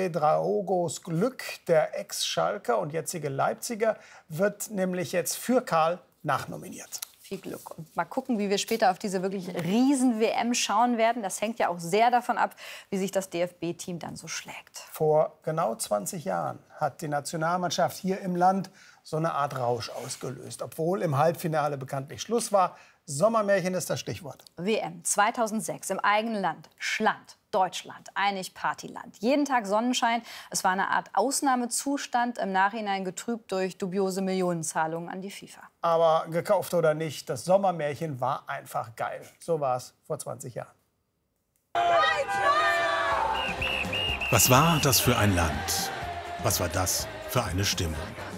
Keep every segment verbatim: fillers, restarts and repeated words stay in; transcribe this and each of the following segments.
Dragos Glück, der Ex-Schalker und jetzige Leipziger, wird nämlich jetzt für Karl nachnominiert. Viel Glück. Und mal gucken, wie wir später auf diese wirklich riesen W M schauen werden. Das hängt ja auch sehr davon ab, wie sich das D F B-Team dann so schlägt. Vor genau zwanzig Jahren hat die Nationalmannschaft hier im Land so eine Art Rausch ausgelöst. Obwohl im Halbfinale bekanntlich Schluss war. Sommermärchen ist das Stichwort. W M zweitausendsechs im eigenen Land. Schland. Deutschland, einig Partyland. Jeden Tag Sonnenschein. Es war eine Art Ausnahmezustand, im Nachhinein getrübt durch dubiose Millionenzahlungen an die FIFA. Aber gekauft oder nicht, das Sommermärchen war einfach geil. So war es vor zwanzig Jahren. Was war das für ein Land? Was war das für eine Stimmung?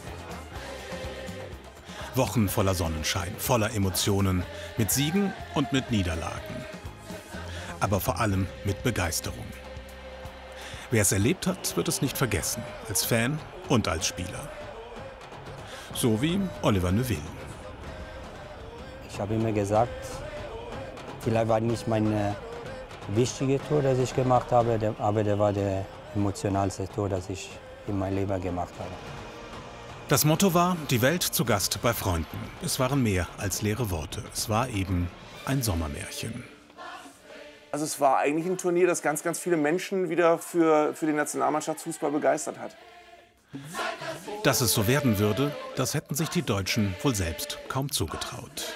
Wochen voller Sonnenschein, voller Emotionen, mit Siegen und mit Niederlagen. Aber vor allem mit Begeisterung. Wer es erlebt hat, wird es nicht vergessen, als Fan und als Spieler. So wie Oliver Neuville. Ich habe immer gesagt, vielleicht war nicht mein äh, wichtiges Tor, das ich gemacht habe, der, aber der war der emotionalste Tor, das ich in meinem Leben gemacht habe. Das Motto war, die Welt zu Gast bei Freunden. Es waren mehr als leere Worte. Es war eben ein Sommermärchen. Also es war eigentlich ein Turnier, das ganz, ganz viele Menschen wieder für, für den Nationalmannschaftsfußball begeistert hat. Dass es so werden würde, das hätten sich die Deutschen wohl selbst kaum zugetraut.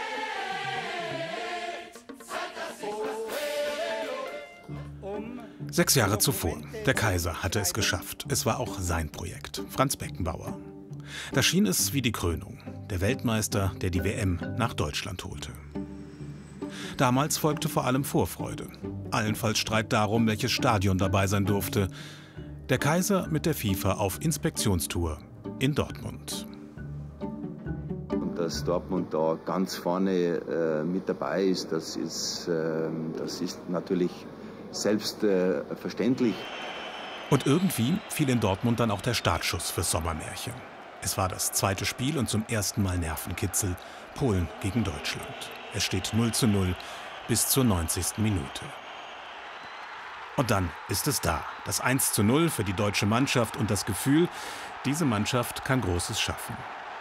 Sechs Jahre zuvor, der Kaiser hatte es geschafft. Es war auch sein Projekt, Franz Beckenbauer. Da schien es wie die Krönung, der Weltmeister, der die W M nach Deutschland holte. Damals folgte vor allem Vorfreude. Allenfalls Streit darum, welches Stadion dabei sein durfte. Der Kaiser mit der FIFA auf Inspektionstour in Dortmund. Und dass Dortmund da ganz vorne äh, mit dabei ist, das ist, äh, das ist natürlich selbstverständlich. Äh, und irgendwie fiel in Dortmund dann auch der Startschuss fürs Sommermärchen. Es war das zweite Spiel und zum ersten Mal Nervenkitzel. Polen gegen Deutschland. Es steht null zu null bis zur neunzigsten Minute. Und dann ist es da. Das eins zu null für die deutsche Mannschaft und das Gefühl, diese Mannschaft kann Großes schaffen.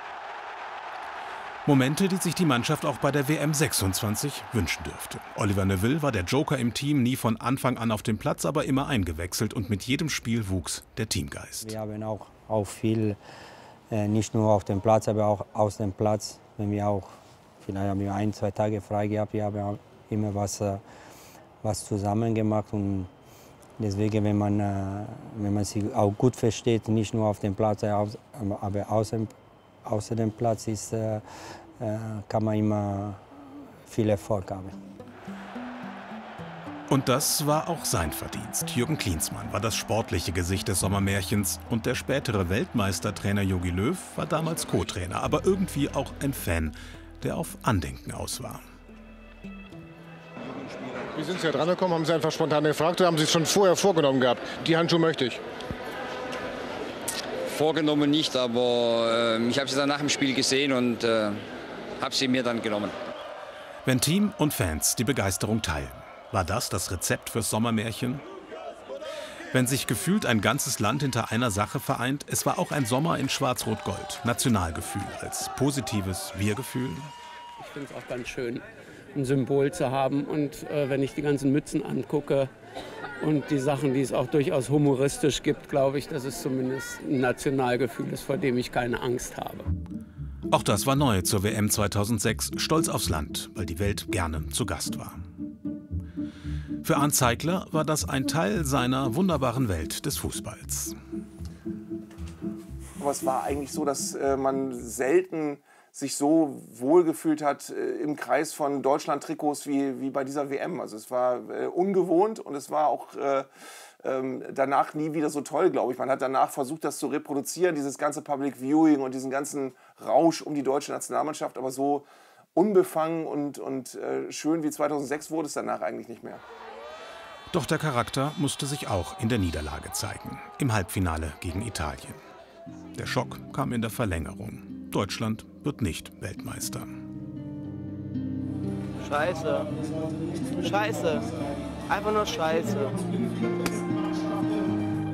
Momente, die sich die Mannschaft auch bei der W M sechsundzwanzig wünschen dürfte. Oliver Neuville war der Joker im Team, nie von Anfang an auf dem Platz, aber immer eingewechselt. Und mit jedem Spiel wuchs der Teamgeist. Wir haben auch, auch viel, äh, nicht nur auf dem Platz, aber auch aus dem Platz. Wenn wir auch, vielleicht haben wir ein, zwei Tage frei gehabt, wir haben auch immer was, äh, was zusammen gemacht. Und deswegen, wenn man, äh, wenn man sich auch gut versteht, nicht nur auf dem Platz, aber außer, außer dem Platz, ist, äh, äh, kann man immer viel Erfolg haben. Und das war auch sein Verdienst. Jürgen Klinsmann war das sportliche Gesicht des Sommermärchens und der spätere Weltmeistertrainer Jogi Löw war damals Co-Trainer, aber irgendwie auch ein Fan, der auf Andenken aus war. Wie sind Sie da dran gekommen? Haben Sie einfach spontan gefragt oder haben Sie es schon vorher vorgenommen gehabt? Die Handschuhe möchte ich. Vorgenommen nicht, aber äh, ich habe sie dann nach dem Spiel gesehen und äh, habe sie mir dann genommen. Wenn Team und Fans die Begeisterung teilen, war das das Rezept fürs Sommermärchen? Wenn sich gefühlt ein ganzes Land hinter einer Sache vereint, es war auch ein Sommer in Schwarz-Rot-Gold. Nationalgefühl als positives Wir-Gefühl. Ich finde es auch ganz schön, ein Symbol zu haben. Und äh, wenn ich die ganzen Mützen angucke und die Sachen, die es auch durchaus humoristisch gibt, glaube ich, dass es zumindest ein Nationalgefühl ist, vor dem ich keine Angst habe. Auch das war neu zur W M zweitausendsechs. Stolz aufs Land, weil die Welt gerne zu Gast war. Für Arndt Zeigler war das ein Teil seiner wunderbaren Welt des Fußballs. Aber es war eigentlich so, dass äh, man selten sich so wohlgefühlt hat äh, im Kreis von Deutschland-Trikots wie, wie bei dieser W M. Also es war äh, ungewohnt und es war auch äh, ähm, danach nie wieder so toll, glaube ich. Man hat danach versucht, das zu reproduzieren, dieses ganze Public Viewing und diesen ganzen Rausch um die deutsche Nationalmannschaft, aber so unbefangen und, und äh, schön wie zweitausendsechs wurde es danach eigentlich nicht mehr. Doch der Charakter musste sich auch in der Niederlage zeigen, im Halbfinale gegen Italien. Der Schock kam in der Verlängerung. Deutschland wird nicht Weltmeister. Scheiße. Scheiße. Einfach nur Scheiße.